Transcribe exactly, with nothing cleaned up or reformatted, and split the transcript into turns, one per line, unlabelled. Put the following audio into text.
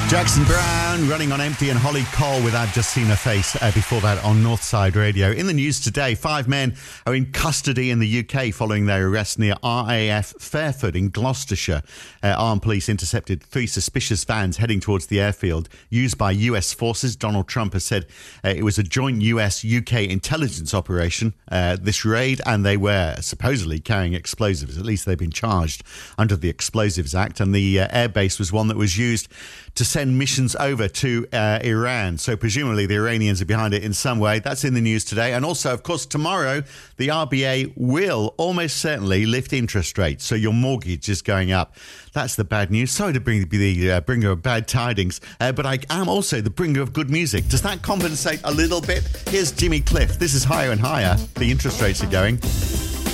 Jackson Browne running on empty and Holly Cole with I've Just Seen Her Face uh, before that on Northside Radio. In the news today, five men are in custody in the U K following their arrest near R A F Fairford in Gloucestershire. Uh, armed police intercepted three suspicious vans heading towards the airfield used by U S forces. Donald Trump has said uh, it was a joint U S U K intelligence operation, uh, this raid, and they were supposedly carrying explosives. At least they've been charged under the Explosives Act, and the uh, airbase was one that was used to send missions over to uh, Iran. So presumably the Iranians are behind it in some way. That's in the news today. And also, of course, tomorrow, the R B A will almost certainly lift interest rates. So your mortgage is going up. That's the bad news. Sorry to bring the uh, bringer of bad tidings, uh, but I am also the bringer of good music. Does that compensate a little bit? Here's Jimmy Cliff. This is Higher and Higher. The interest rates are going.